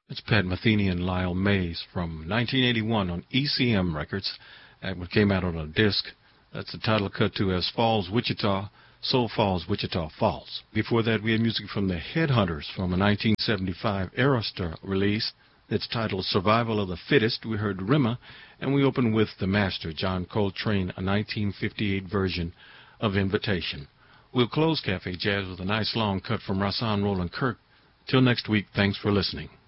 It's Pat Metheny and Lyle Mays from 1981 on ECM Records. That one came out on a disc. That's the title cut to As Falls Wichita, So Falls Wichita Falls. Before that, we had music from the Headhunters from a 1975 Arista release that's titled Survival of the Fittest. We heard Rimmer, and we opened with The Master, John Coltrane, a 1958 version of Invitation. We'll close Cafe Jazz with a nice long cut from Rahsaan Roland Kirk. Till next week, thanks for listening.